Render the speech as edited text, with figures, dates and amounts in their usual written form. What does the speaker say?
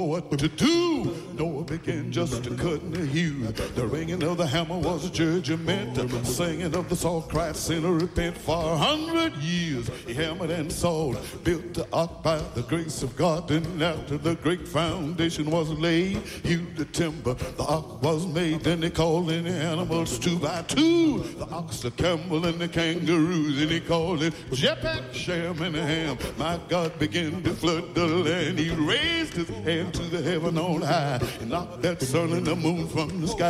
what to do. Noah began just to cut and to hew. The ringing of the hammer was a judgment. The singing of the salt cried, sinner repent. For 100 years he hammered and sawed, built the ark by the grace of God. And after the great foundation was laid, hewed the timber, the ark was made. Then they called in the animals 2 by 2, the ox, the camel, and the kangaroos. And he called it Japheth, Shem, and Ham. My God began to flood the land. He raised his hand to the heaven on high and knocked that sun and the moon from the sky.